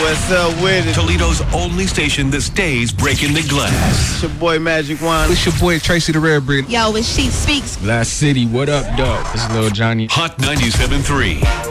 What's up with it? Toledo's only station that stays breaking the glass. It's your boy Magic Wand. It's your boy Tracy the Rare Breed. Yo, it's She Speaks. Last City, what up, dog? This is Lil Johnny. Hot 97.3.